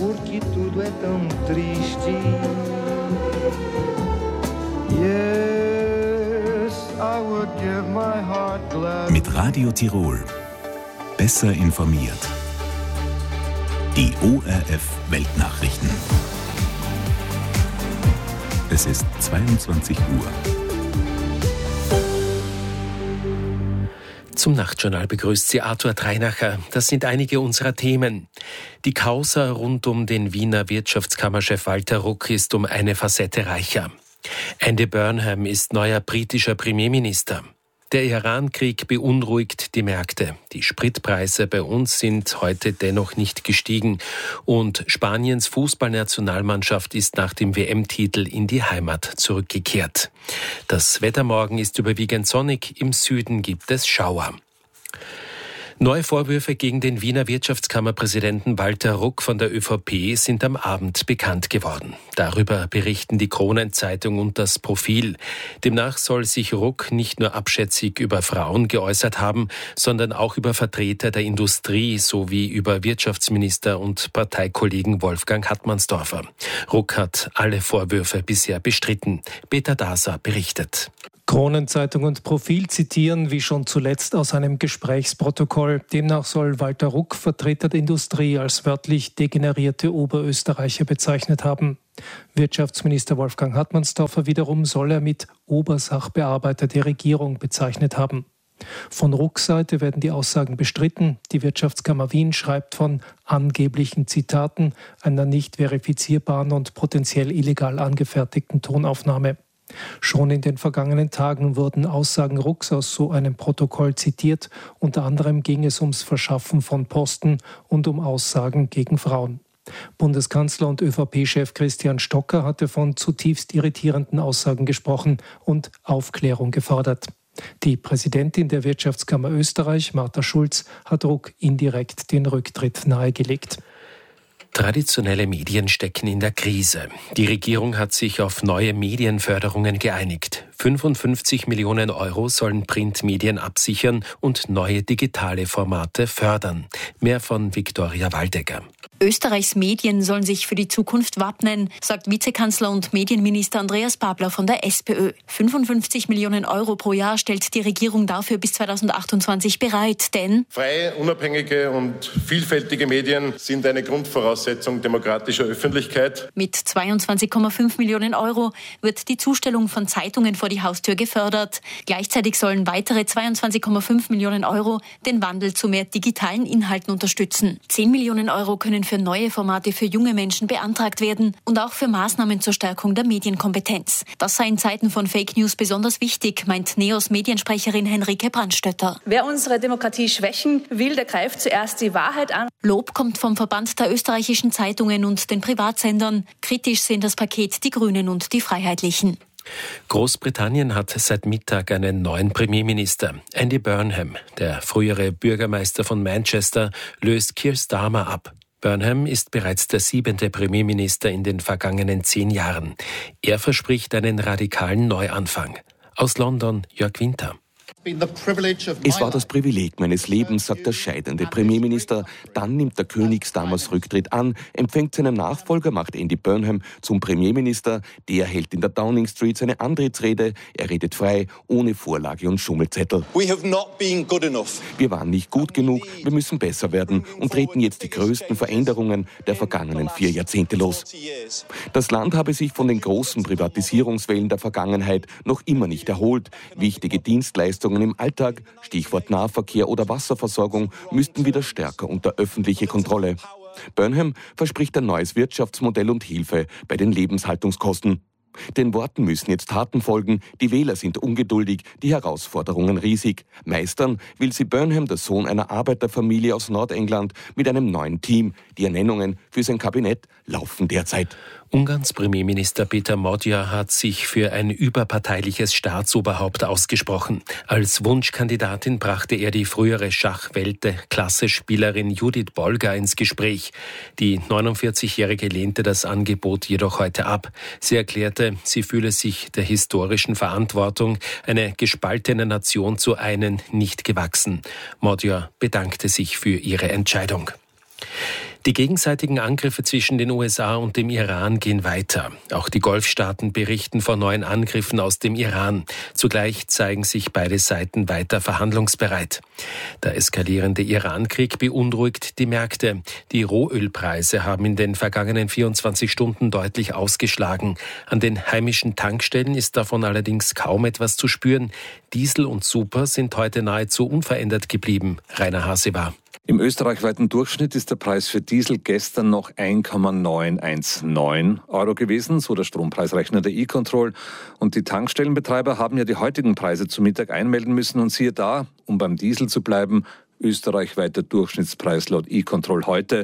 porque tudo é tão triste. Yes, I would give my heart gladly. Mit Radio Tirol. Besser informiert. Die ORF Weltnachrichten. Es ist 22 Uhr. Zum Nachtjournal begrüßt Sie Arthur Treinacher. Das sind einige unserer Themen. Die Causa rund um den Wiener Wirtschaftskammerchef Walter Ruck ist um eine Facette reicher. Andy Burnham ist neuer britischer Premierminister. Der Iran-Krieg beunruhigt die Märkte. Die Spritpreise bei uns sind heute dennoch nicht gestiegen. Und Spaniens Fußballnationalmannschaft ist nach dem WM-Titel in die Heimat zurückgekehrt. Das Wetter morgen ist überwiegend sonnig. Im Süden gibt es Schauer. Neue Vorwürfe gegen den Wiener Wirtschaftskammerpräsidenten Walter Ruck von der ÖVP sind am Abend bekannt geworden. Darüber berichten die Kronenzeitung und das Profil. Demnach soll sich Ruck nicht nur abschätzig über Frauen geäußert haben, sondern auch über Vertreter der Industrie sowie über Wirtschaftsminister und Parteikollegen Wolfgang Hartmannsdorfer. Ruck hat alle Vorwürfe bisher bestritten. Peter Daser berichtet. Kronenzeitung und Profil zitieren, wie schon zuletzt aus einem Gesprächsprotokoll. Demnach soll Walter Ruck Vertreter der Industrie als wörtlich degenerierte Oberösterreicher bezeichnet haben. Wirtschaftsminister Wolfgang Hartmannsdorfer wiederum soll er mit Obersachbearbeiter der Regierung bezeichnet haben. Von Rucks Seite werden die Aussagen bestritten. Die Wirtschaftskammer Wien schreibt von angeblichen Zitaten, einer nicht verifizierbaren und potenziell illegal angefertigten Tonaufnahme. Schon in den vergangenen Tagen wurden Aussagen Rucks aus so einem Protokoll zitiert. Unter anderem ging es ums Verschaffen von Posten und um Aussagen gegen Frauen. Bundeskanzler und ÖVP-Chef Christian Stocker hatte von zutiefst irritierenden Aussagen gesprochen und Aufklärung gefordert. Die Präsidentin der Wirtschaftskammer Österreich, Martha Schulz, hat Ruck indirekt den Rücktritt nahegelegt. Traditionelle Medien stecken in der Krise. Die Regierung hat sich auf neue Medienförderungen geeinigt. 55 Millionen Euro sollen Printmedien absichern und neue digitale Formate fördern. Mehr von Viktoria Waldecker. Österreichs Medien sollen sich für die Zukunft wappnen, sagt Vizekanzler und Medienminister Andreas Babler von der SPÖ. 55 Millionen Euro pro Jahr stellt die Regierung dafür bis 2028 bereit, denn freie, unabhängige und vielfältige Medien sind eine Grundvoraussetzung demokratischer Öffentlichkeit. Mit 22,5 Millionen Euro wird die Zustellung von Zeitungen vor die Haustür gefördert. Gleichzeitig sollen weitere 22,5 Millionen Euro den Wandel zu mehr digitalen Inhalten unterstützen. 10 Millionen Euro können für neue Formate für junge Menschen beantragt werden und auch für Maßnahmen zur Stärkung der Medienkompetenz. Das sei in Zeiten von Fake News besonders wichtig, meint NEOS Mediensprecherin Henrike Brandstötter. Wer unsere Demokratie schwächen will, der greift zuerst die Wahrheit an. Lob kommt vom Verband der österreichischen Zeitungen und den Privatsendern. Kritisch sehen das Paket die Grünen und die Freiheitlichen. Großbritannien hat seit Mittag einen neuen Premierminister. Andy Burnham, der frühere Bürgermeister von Manchester, löst Keir Starmer ab. Burnham ist bereits der 7. Premierminister in den vergangenen 10 Jahren. Er verspricht einen radikalen Neuanfang. Aus London, Jörg Winter. Es war das Privileg meines Lebens, sagt der scheidende Premierminister. Dann nimmt der König Starmers Rücktritt an, empfängt seinen Nachfolger, macht Andy Burnham zum Premierminister. Der hält in der Downing Street seine Antrittsrede. Er redet frei, ohne Vorlage und Schummelzettel. Wir waren nicht gut genug, wir müssen besser werden und treten jetzt die größten Veränderungen der vergangenen 4 Jahrzehnte los. Das Land habe sich von den großen Privatisierungswellen der Vergangenheit noch immer nicht erholt. Wichtige Dienstleistungen im Alltag, Stichwort Nahverkehr oder Wasserversorgung, müssten wieder stärker unter öffentliche Kontrolle. Burnham verspricht ein neues Wirtschaftsmodell und Hilfe bei den Lebenshaltungskosten. Den Worten müssen jetzt Taten folgen. Die Wähler sind ungeduldig, die Herausforderungen riesig. Meistern will sie Burnham, der Sohn einer Arbeiterfamilie aus Nordengland, mit einem neuen Team. Die Ernennungen für sein Kabinett laufen derzeit. Ungarns Premierminister Péter Magyar hat sich für ein überparteiliches Staatsoberhaupt ausgesprochen. Als Wunschkandidatin brachte er die frühere Schachweltklasse-Spielerin Judith Bolger ins Gespräch. Die 49-Jährige lehnte das Angebot jedoch heute ab. Sie erklärte, sie fühle sich der historischen Verantwortung, eine gespaltene Nation zu einen, nicht gewachsen. Magyar bedankte sich für ihre Entscheidung. Die gegenseitigen Angriffe zwischen den USA und dem Iran gehen weiter. Auch die Golfstaaten berichten von neuen Angriffen aus dem Iran. Zugleich zeigen sich beide Seiten weiter verhandlungsbereit. Der eskalierende Iran-Krieg beunruhigt die Märkte. Die Rohölpreise haben in den vergangenen 24 Stunden deutlich ausgeschlagen. An den heimischen Tankstellen ist davon allerdings kaum etwas zu spüren. Diesel und Super sind heute nahezu unverändert geblieben. Rainer Hasebar. Im österreichweiten Durchschnitt ist der Preis für Diesel gestern noch 1,919 € gewesen, so der Strompreisrechner der E-Control. Und die Tankstellenbetreiber haben ja die heutigen Preise zu Mittag einmelden müssen. Und siehe da, um beim Diesel zu bleiben, österreichweiter Durchschnittspreis laut E-Control heute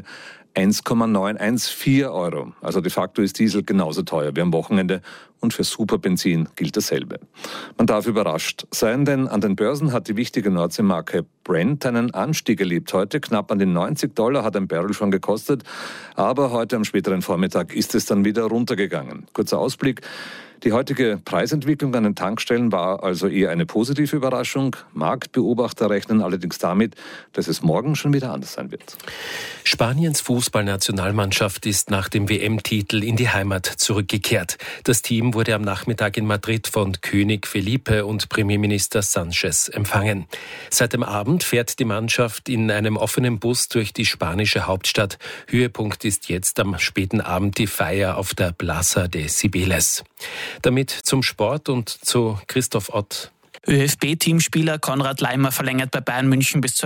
1,914 €. Also de facto ist Diesel genauso teuer wie am Wochenende und für Superbenzin gilt dasselbe. Man darf überrascht sein, denn an den Börsen hat die wichtige Nordseemarke Brent einen Anstieg erlebt. Heute knapp an den $90 hat ein Barrel schon gekostet, aber heute am späteren Vormittag ist es dann wieder runtergegangen. Kurzer Ausblick. Die heutige Preisentwicklung an den Tankstellen war also eher eine positive Überraschung. Marktbeobachter rechnen allerdings damit, dass es morgen schon wieder anders sein wird. Spaniens Fußballnationalmannschaft ist nach dem WM-Titel in die Heimat zurückgekehrt. Das Team wurde am Nachmittag in Madrid von König Felipe und Premierminister Sánchez empfangen. Seit dem Abend fährt die Mannschaft in einem offenen Bus durch die spanische Hauptstadt. Höhepunkt ist jetzt am späten Abend die Feier auf der Plaza de Cibeles. Damit zum Sport und zu Christoph Ott. ÖFB-Teamspieler Konrad Laimer verlängert bei Bayern München bis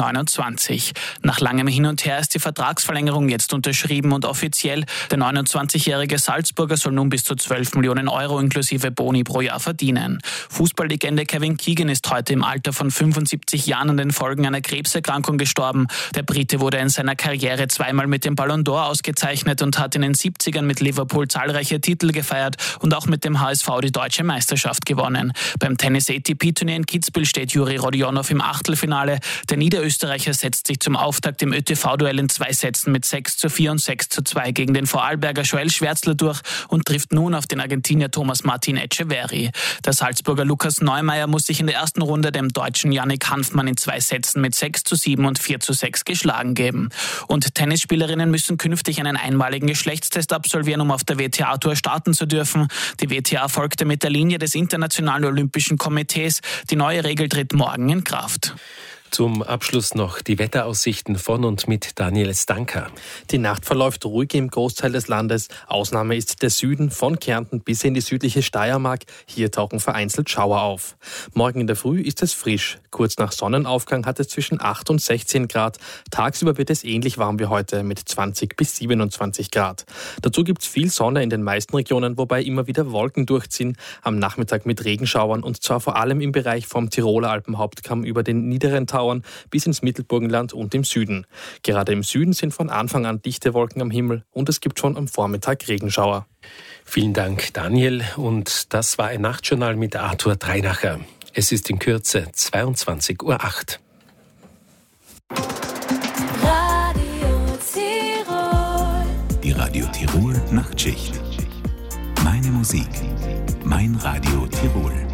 2029. Nach langem Hin und Her ist die Vertragsverlängerung jetzt unterschrieben und offiziell. Der 29-jährige Salzburger soll nun bis zu 12 Millionen € inklusive Boni pro Jahr verdienen. Fußballlegende Kevin Keegan ist heute im Alter von 75 Jahren an den Folgen einer Krebserkrankung gestorben. Der Brite wurde in seiner Karriere zweimal mit dem Ballon d'Or ausgezeichnet und hat in den 70ern mit Liverpool zahlreiche Titel gefeiert und auch mit dem HSV die deutsche Meisterschaft gewonnen. Beim Tennis-ATP-Turnier in Kitzbühel steht Juri Rodionov im Achtelfinale. Der Niederösterreicher setzt sich zum Auftakt im ÖTV-Duell in 2 Sätzen mit 6:4 und 6:2 gegen den Vorarlberger Joel Schwärzler durch und trifft nun auf den Argentinier Thomas Martin Etcheverry. Der Salzburger Lukas Neumeier muss sich in der ersten Runde dem deutschen Yannick Hanfmann in 2 Sätzen mit 6:7 und 4:6 geschlagen geben. Und Tennisspielerinnen müssen künftig einen einmaligen Geschlechtstest absolvieren, um auf der WTA-Tour starten zu dürfen. Die WTA folgte mit der Linie des Internationalen Olympischen Komitees. Die neue Regel tritt morgen in Kraft. Zum Abschluss noch die Wetteraussichten von und mit Daniel Stanka. Die Nacht verläuft ruhig im Großteil des Landes. Ausnahme ist der Süden von Kärnten bis in die südliche Steiermark. Hier tauchen vereinzelt Schauer auf. Morgen in der Früh ist es frisch. Kurz nach Sonnenaufgang hat es zwischen 8 und 16 Grad. Tagsüber wird es ähnlich warm wie heute mit 20 bis 27 Grad. Dazu gibt es viel Sonne in den meisten Regionen, wobei immer wieder Wolken durchziehen. Am Nachmittag mit Regenschauern und zwar vor allem im Bereich vom Tiroler Alpenhauptkamm über den niederen Tauern bis ins Mittelburgenland und im Süden. Gerade im Süden sind von Anfang an dichte Wolken am Himmel und es gibt schon am Vormittag Regenschauer. Vielen Dank, Daniel. Und das war ein Nachtjournal mit Arthur Dreinacher. Es ist in Kürze 22:08 Uhr. Radio Tirol. Die Radio Tirol Nachtschicht. Meine Musik. Mein Radio Tirol.